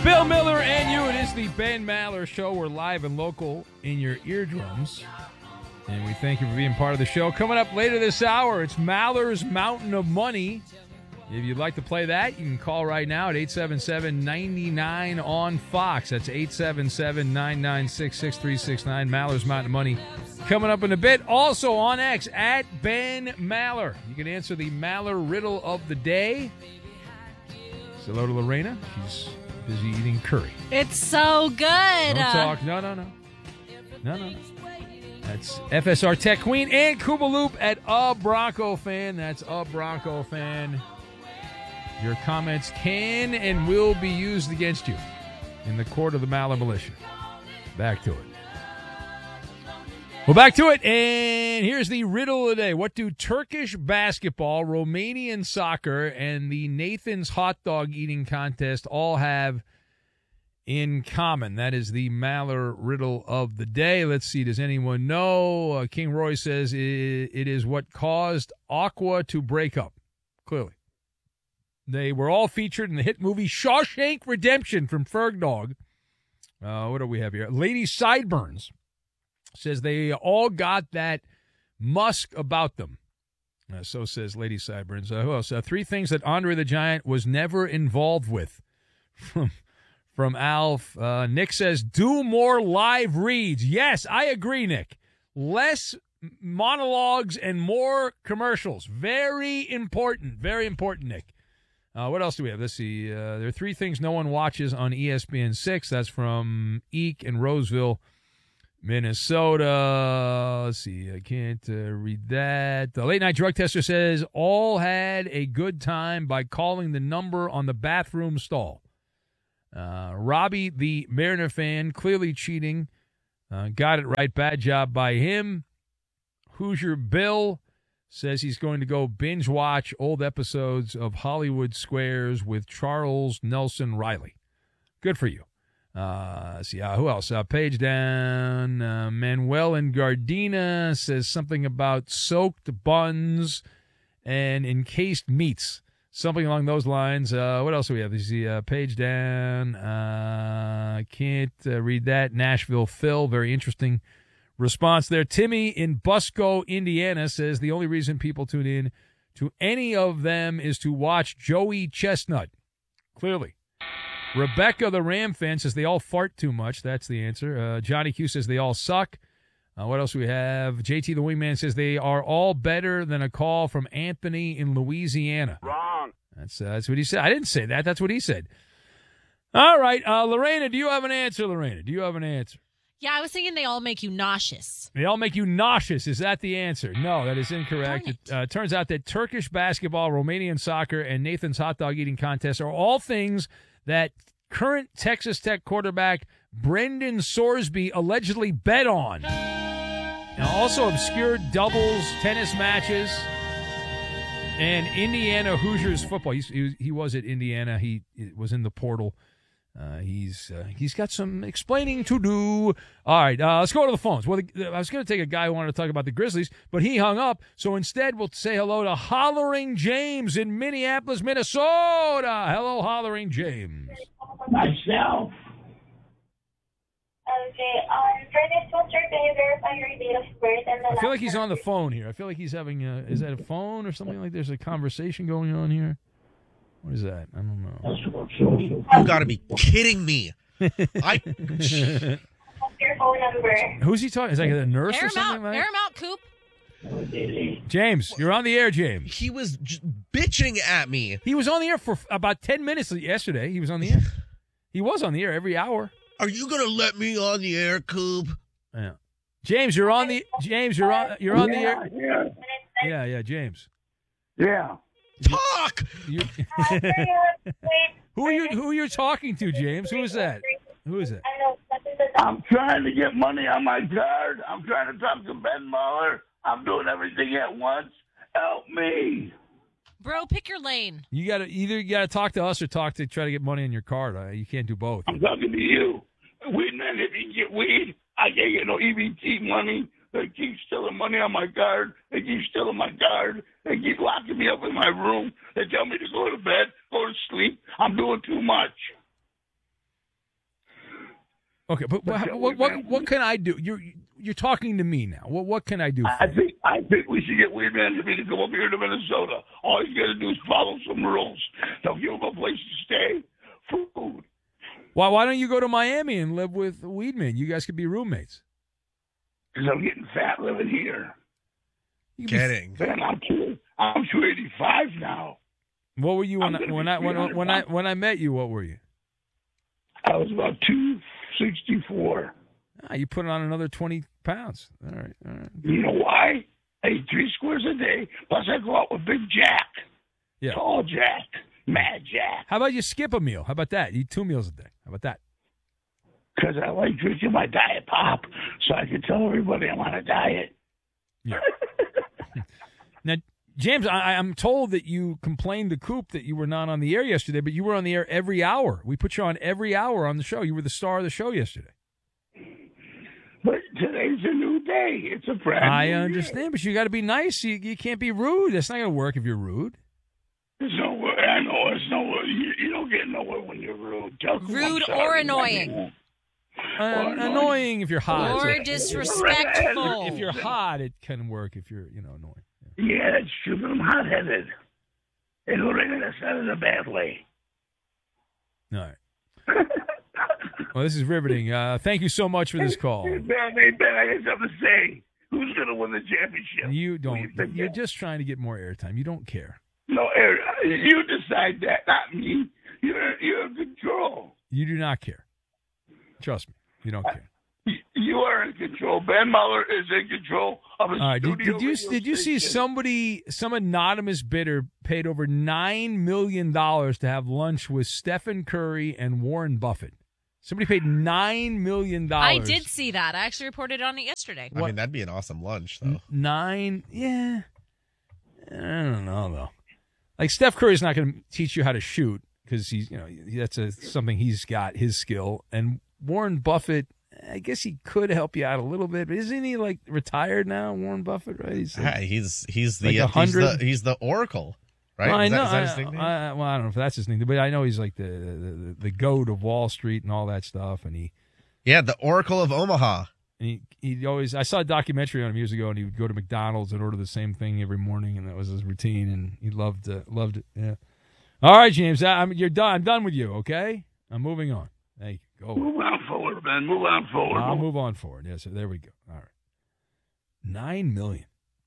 Bill Miller and you. It is the Ben Maller Show. We're live and local in your eardrums. And we thank you for being part of the show. Coming up later this hour, it's Maller's Mountain of Money. If you'd like to play that, you can call right now at 877-99 on Fox. That's 877-996-6369. Maller's Mountain of Money coming up in a bit. Also on X, at Ben Maller. You can answer the Maller riddle of the day. Say hello to Lorena. She's busy eating curry. It's so good. Don't talk. No. That's FSR Tech Queen and Cuba Loop at A Bronco Fan. That's A Bronco Fan. Your comments can and will be used against you in the court of the Maller Militia. Back to it. Well, back to it, and here's the riddle of the day. What do Turkish basketball, Romanian soccer, and the Nathan's hot dog eating contest all have in common? That is the Maller riddle of the day. Let's see, does anyone know? King Roy says it is what caused Aqua to break up, clearly. They were all featured in the hit movie Shawshank Redemption from Ferg Dog. What do we have here? Lady Sideburns says they all got that musk about them. So says Lady Sideburns. Who else? Three things that Andre the Giant was never involved with. From Alf. Nick says, do more live reads. Yes, I agree, Nick. Less monologues and more commercials. Very important. Very important, Nick. What else do we have? Let's see. There are three things no one watches on ESPN 6. That's from Eek in Roseville, Minnesota. Let's see. I can't read that. The Late Night Drug Tester says all had a good time by calling the number on the bathroom stall. Robbie, the Mariner fan, clearly cheating. Got it right. Bad job by him. Hoosier Bill says he's going to go binge watch old episodes of Hollywood Squares with Charles Nelson Riley. Good for you. Let's see, who else? Page down. Manuel in Gardena says something about soaked buns and encased meats. Something along those lines. What else do we have? Let's see, page down. I can't read that. Nashville Phil, very interesting response there. Timmy in Busco, Indiana says the only reason people tune in to any of them is to watch Joey Chestnut. Clearly. Rebecca, the Ram fan, says they all fart too much. That's the answer. Johnny Q says they all suck. What else do we have? JT the Wingman says they are all better than a call from Anthony in Louisiana. Wrong. That's what he said. I didn't say that. That's what he said. All right. Lorena, do you have an answer, Lorena? Do you have an answer? Yeah, I was thinking they all make you nauseous. They all make you nauseous. Is that the answer? No, that is incorrect. It turns out that Turkish basketball, Romanian soccer, and Nathan's hot dog eating contest are all things that current Texas Tech quarterback Brendan Sorsby allegedly bet on. Now, also obscure doubles, tennis matches, and Indiana Hoosiers football. He was at Indiana. He was in the portal. He's got some explaining to do. All right, let's go to the phones. Well, I was going to take a guy who wanted to talk about the Grizzlies, but he hung up. So instead, we'll say hello to Hollering James in Minneapolis, Minnesota. Hello, Hollering James. Myself. Okay, for this one, sir, can you verify your date of birth and the I feel like he's on the phone here. I feel like he's having is that a phone or something like there's a conversation going on here? What is that? I don't know. You got to be kidding me. What's your phone number? Who's he talking? Is that a nurse Air or him something out. like Air that? him out, Coop. James, you're on the air, James. He was bitching at me. He was on the air for about 10 minutes yesterday. He was on the air. He was on the air every hour. Are you going to let me on the air, Coop? Yeah. James, you're on the air. Yeah, James. Yeah. Talk. Who are you talking to, James? Who is that? Who is it? I'm trying to get money on my card. I'm trying to talk to Ben Maller. I'm doing everything at once. Help me. Bro, pick your lane. You got to talk to us or try to get money on your card. You can't do both. I'm talking to you. Weed man, if you get weed, I can't get no EBT money. They keep stealing money on my card. They keep stealing my card. They keep locking me up in my room. They tell me to go to bed, go to sleep. I'm doing too much. Okay, but what can I do? You're talking to me now. What can I do? I think we should get Weedman to come up here to Minnesota. All he's got to do is follow some rules. They'll give him a place to stay, food. Why don't you go to Miami and live with Weedman? You guys could be roommates. Because I'm getting fat living here. Kidding. Man, I'm 285 now. What were you when I met you? What were you? I was about 264. You put on another 20 pounds. All right. You know why? I eat 3 squares a day. Plus, I go out with Big Jack, Tall Jack, Mad Jack. How about you skip a meal? How about that? You eat 2 meals a day. How about that? Because I like drinking my diet pop, so I can tell everybody I'm on a diet. Yeah. Now, James, I'm told that you complained to Coop that you were not on the air yesterday, but you were on the air every hour. We put you on every hour on the show. You were the star of the show yesterday. But today's a new day. It's a brand new I day. understand, but you got to be nice. You can't be rude. That's not going to work if you're rude. There's no way. I know. There's no way. You don't get nowhere when you're rude. Tell Coop I'm Rude sorry. or annoying. Annoying if you're hot. Or disrespectful. If you're hot, it can work if you're annoying. Yeah, that's true, but I'm hot-headed. And that's not in a bad way. All right. Well, this is riveting. Thank you so much for this call. Hey, Ben, I got something to say. Who's going to win the championship? You don't. You're just trying to get more airtime. You don't care. No, Eric, you decide that, not me. You're in control. You do not care. Trust me. You don't care. You are in control. Ben Muller is in control of his All right. studio. Did you see some anonymous bidder paid over $9 million to have lunch with Stephen Curry and Warren Buffett? Somebody paid $9 million. I did see that. I actually reported on it yesterday. I mean, that'd be an awesome lunch, though. Yeah. I don't know, though. Like, Steph Curry's not going to teach you how to shoot because that's something he's got, his skill. And Warren Buffett, I guess he could help you out a little bit, but isn't he like retired now, Warren Buffett? Right? He's the Oracle, right? Well, I know. Is that his nickname? I don't know if that's his nickname, but I know he's like the goat of Wall Street and all that stuff. And the Oracle of Omaha. And he always, I saw a documentary on him years ago, and he would go to McDonald's and order the same thing every morning, and that was his routine, and he loved it. Yeah. All right, James, you're done. I'm done with you. Okay, I'm moving on. Thank you. Go. Move on forward, Ben. Move on forward. I'll move on forward. Yes, there we go. All right. $9 million.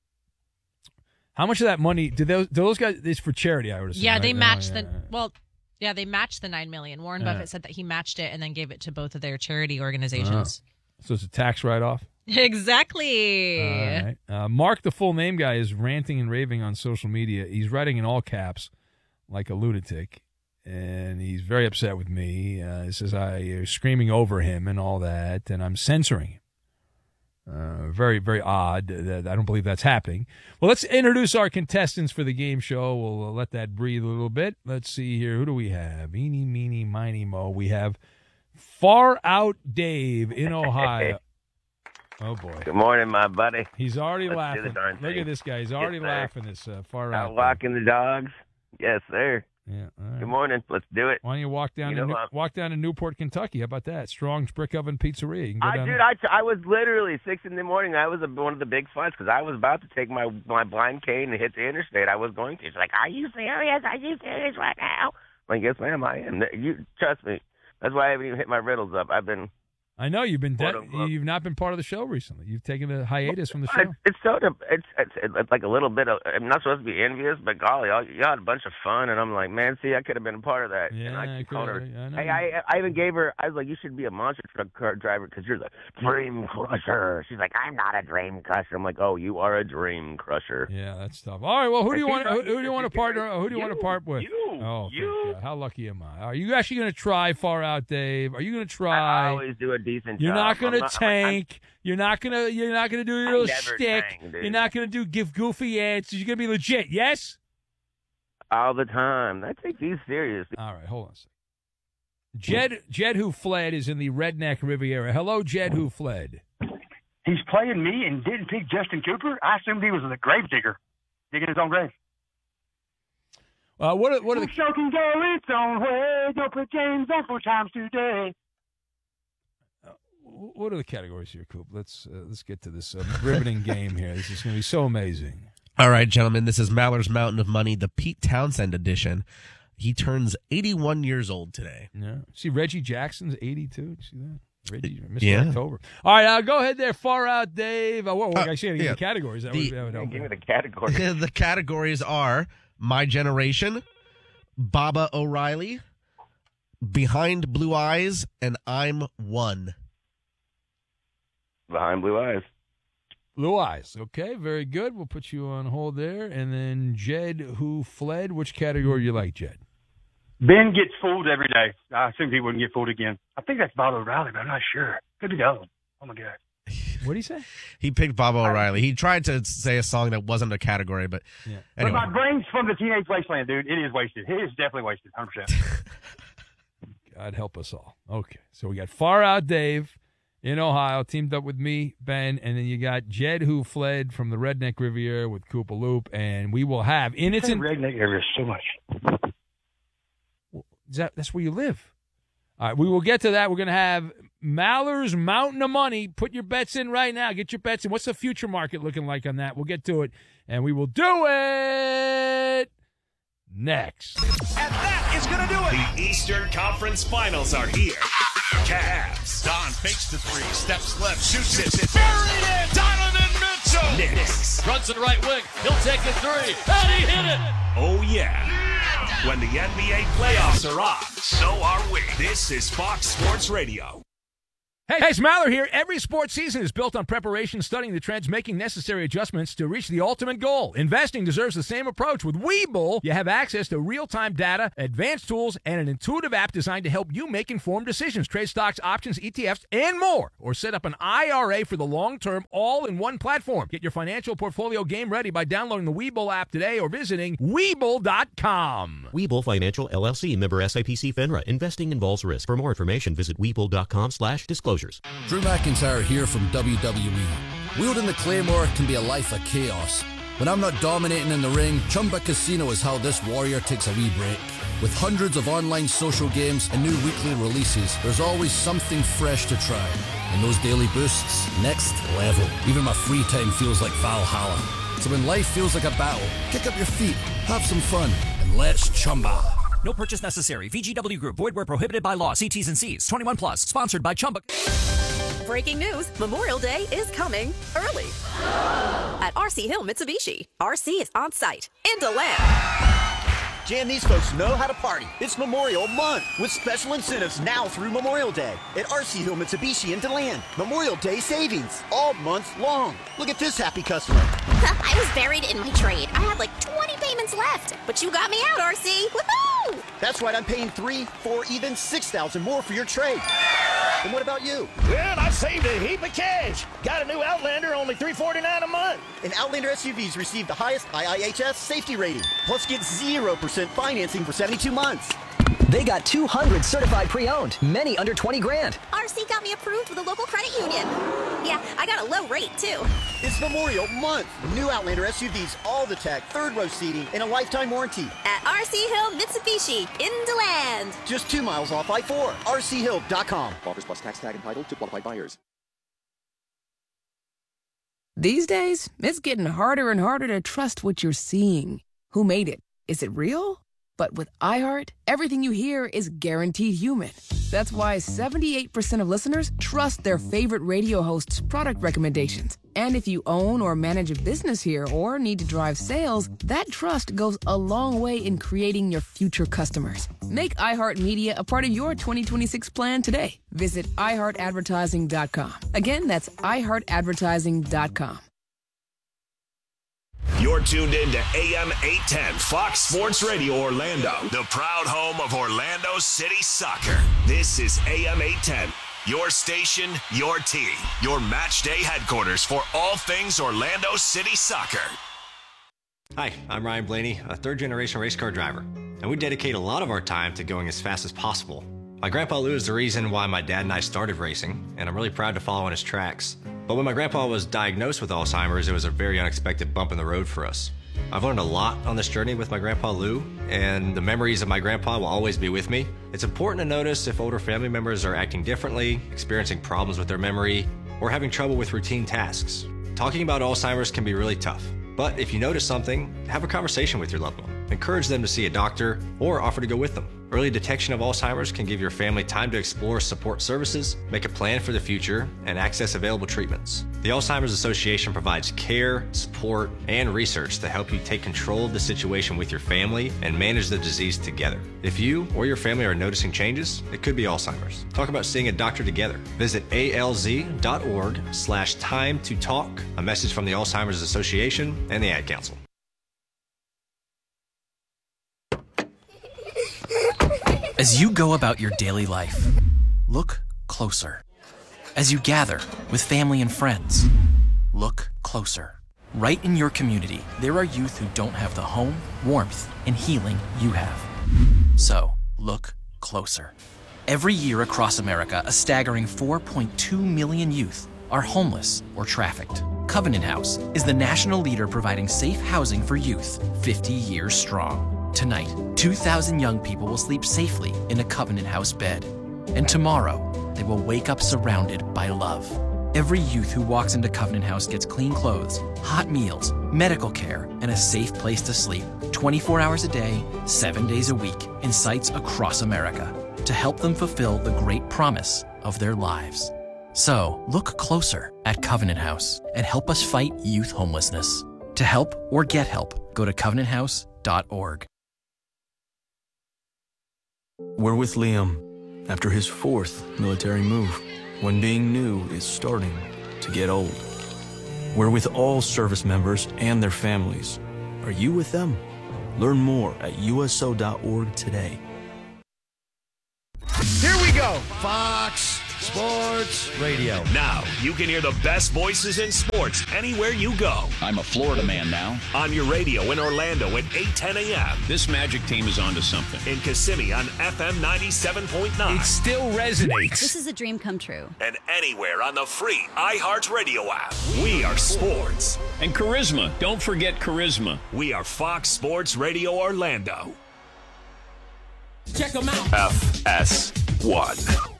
How much of that money did those guys? It's for charity, I would assume. Yeah, right? they matched they they matched the $9 million. Warren Buffett said that he matched it and then gave it to both of their charity organizations. So it's a tax write-off. Exactly. All right. Mark, the full name guy, is ranting and raving on social media. He's writing in all caps, like a lunatic. And he's very upset with me. He says I'm screaming over him and all that, and I'm censoring him. Very, very odd. I don't believe that's happening. Well, let's introduce our contestants for the game show. We'll let that breathe a little bit. Let's see here. Who do we have? Eeny, meeny, miny, mo. We have Far Out Dave in Ohio. Oh, boy. Good morning, my buddy. He's already Let's laughing. do the darn Look thing. at this guy. He's already laughing, this Far Out. Out walking the dogs. Yes, sir. Yeah. All right. Good morning. Let's do it. Why don't you walk down to Newport, Kentucky? How about that? Strong's Brick Oven Pizzeria. You can go down there. I was literally 6 in the morning. I was one of the big funs because I was about to take my blind cane and hit the interstate. I was going to. She's like, "Are you serious? Are you serious right now?" I'm like, "Yes, ma'am, I am." You trust me. That's why I haven't even hit my riddles up. I've been. I know you've been you've not been part of the show recently. You've taken a hiatus from the show. It's like a little bit of. I'm not supposed to be envious, but golly, you had a bunch of fun, and I'm like, man, see, I could have been a part of that. Yeah, and I keep calling her. I know. Hey, I even gave her. I was like, you should be a monster truck car driver because you're the dream crusher. She's like, I'm not a dream crusher. I'm like, oh, you are a dream crusher. Yeah, that's tough. All right, well, who do you want to partner? Who do you want to part with? You. How lucky am I? Are you actually going to try Far Out Dave? Are you going to try? I always do a decent You're job. not going to tank. You're not going to do your little shtick. You're not going to give goofy answers. You're going to be legit. Yes. All the time. I take these serious. All right, hold on a second. Jed who fled is in the Redneck Riviera. Hello, Jed who fled. He's playing me and didn't pick Justin Cooper. I assumed he was a grave digger, digging his own grave. What are the show can go its own way. Don't put James on 4 times today. what are the categories here, Coop? Let's get to this riveting game here. This is going to be so amazing. All right, gentlemen, this is Maller's Mountain of Money, the Pete Townsend edition. He turns 81 years old today. Yeah. See, Reggie Jackson's 82. Did you see that? Reggie, Mr. October. All right, go ahead there. Far out, Dave. I should give the categories. That would help. Give me the categories. The categories are My Generation, Baba O'Reilly, Behind Blue Eyes, and I'm One. Behind Blue Eyes. Blue Eyes. Okay, very good. We'll put you on hold there. And then Jed, Who Fled. Which category you like, Jed? Ben gets fooled every day. I assumed he wouldn't get fooled again. I think that's Bob O'Reilly, but I'm not sure. Could be the other one. Oh, my God. What did he say? He picked Baba O'Reilly. He tried to say a song that wasn't a category, but anyway. But my brain's from the Teenage Wasteland, dude. It is wasted. It is definitely wasted, 100%. God help us all. Okay, so we got Far Out Dave in Ohio, teamed up with me, Ben, and then you got Jed, Who Fled from the Redneck Riviera with Koopa Loop, and we will have in its Redneck area so much. That's where you live. All right, we will get to that. We're going to have Maller's Mountain of Money. Put your bets in right now. Get your bets in. What's the future market looking like on that? We'll get to it, and we will do it next. And that is going to do it. The Eastern Conference Finals are here. Cavs. Don fakes the three, steps left, shoots it. Buried it. Donovan Mitchell. Knicks. Runs to the right wing. He'll take the three, and he hit it. Oh, yeah. When the NBA playoffs are on, so are we. This is Fox Sports Radio. Hey, it's Maller here. Every sports season is built on preparation, studying the trends, making necessary adjustments to reach the ultimate goal. Investing deserves the same approach. With Webull, you have access to real-time data, advanced tools, and an intuitive app designed to help you make informed decisions. Trade stocks, options, ETFs, and more. Or set up an IRA for the long term, all in one platform. Get your financial portfolio game ready by downloading the Webull app today or visiting Webull.com. Webull Financial, LLC, member SIPC FINRA. Investing involves risk. For more information, visit Webull.com/disclosures. Drew McIntyre here from WWE. Wielding the Claymore can be a life of chaos. When I'm not dominating in the ring, Chumba Casino is how this warrior takes a wee break. With hundreds of online social games and new weekly releases, there's always something fresh to try. And those daily boosts, next level. Even my free time feels like Valhalla. So when life feels like a battle, kick up your feet, have some fun, and let's Chumba. No purchase necessary. VGW Group. Void where prohibited by law. See T's and C's. 21 plus. Sponsored by Chumba. Breaking news. Memorial Day is coming early. At RC Hill Mitsubishi. RC is on site in DeLand. Jan, these folks know how to party. It's Memorial Month with special incentives now through Memorial Day at RC Hill Mitsubishi in DeLand. Memorial Day savings all month long. Look at this happy customer. I was buried in my trade. I had like 20 payments left, but you got me out, RC. Woohoo! That's right, I'm paying 3, 4, even 6,000 more for your trade. And what about you? Well, I saved a heap of cash. Got a new Outlander, only $349 a month. And Outlander SUVs received the highest IIHS safety rating. Plus get 0% financing for 72 months. They got 200 certified pre-owned, many under 20 grand. RC got me approved with a local credit union. Yeah, I got a low rate, too. It's Memorial Month. New Outlander SUVs, all the tech, third-row seating, and a lifetime warranty. At RC Hill Mitsubishi in DeLand. Just 2 miles off I-4. RCHill.com. Offers plus tax tag entitled to qualified buyers. These days, it's getting harder and harder to trust what you're seeing. Who made it? Is it real? But with iHeart, everything you hear is guaranteed human. That's why 78% of listeners trust their favorite radio host's product recommendations. And if you own or manage a business here or need to drive sales, that trust goes a long way in creating your future customers. Make iHeartMedia a part of your 2026 plan today. Visit iHeartAdvertising.com. Again, that's iHeartAdvertising.com. You're tuned in to AM 810 Fox Sports Radio Orlando, the proud home of Orlando City Soccer. This is AM 810, your station, your team, your match day headquarters for all things Orlando City Soccer. Hi, I'm Ryan Blaney, a third-generation race car driver, and we dedicate a lot of our time to going as fast as possible. My grandpa Lou is the reason why my dad and I started racing, and I'm really proud to follow in his tracks. But when my grandpa was diagnosed with Alzheimer's, it was a very unexpected bump in the road for us. I've learned a lot on this journey with my Grandpa Lou, and the memories of my grandpa will always be with me. It's important to notice if older family members are acting differently, experiencing problems with their memory, or having trouble with routine tasks. Talking about Alzheimer's can be really tough, but if you notice something, have a conversation with your loved one. Encourage them to see a doctor or offer to go with them. Early detection of Alzheimer's can give your family time to explore support services, make a plan for the future, and access available treatments. The Alzheimer's Association provides care, support, and research to help you take control of the situation with your family and manage the disease together. If you or your family are noticing changes, it could be Alzheimer's. Talk about seeing a doctor together. Visit alz.org/time to talk. A message from the Alzheimer's Association and the Ad Council. As you go about your daily life, look closer. As you gather with family and friends, look closer. Right in your community, there are youth who don't have the home, warmth, and healing you have. So, look closer. Every year across America, a staggering 4.2 million youth are homeless or trafficked. Covenant House is the national leader providing safe housing for youth, 50 years strong. Tonight, 2,000 young people will sleep safely in a Covenant House bed. And tomorrow, they will wake up surrounded by love. Every youth who walks into Covenant House gets clean clothes, hot meals, medical care, and a safe place to sleep 24 hours a day, 7 days a week in sites across America to help them fulfill the great promise of their lives. So, look closer at Covenant House and help us fight youth homelessness. To help or get help, go to covenanthouse.org. We're with Liam after his 4th military move, when being new is starting to get old. We're with all service members and their families. Are you with them? Learn more at USO.org today. Here we go. Fox Sports Radio. Now, you can hear the best voices in sports anywhere you go. I'm a Florida man now. On your radio in Orlando at 8:10 a.m. This Magic team is onto something. In Kissimmee on FM 97.9. It still resonates. This is a dream come true. And anywhere on the free iHeartRadio app. We are sports. And charisma. Don't forget charisma. We are Fox Sports Radio Orlando. Check them out. FS1.